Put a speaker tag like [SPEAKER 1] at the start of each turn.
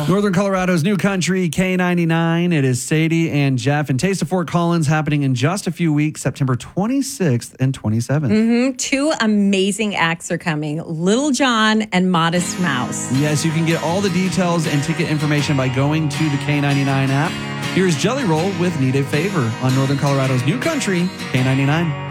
[SPEAKER 1] Northern Colorado's New Country, K99. It is Sadie and Jeff. And Taste of Fort Collins happening in just a few weeks, September 26th and 27th.
[SPEAKER 2] Two amazing acts are coming, Little John and Modest Mouse.
[SPEAKER 1] Yes, you can get all the details and ticket information by going to the K99 app. Here's Jelly Roll with Need a Favor on Northern Colorado's New Country, K99.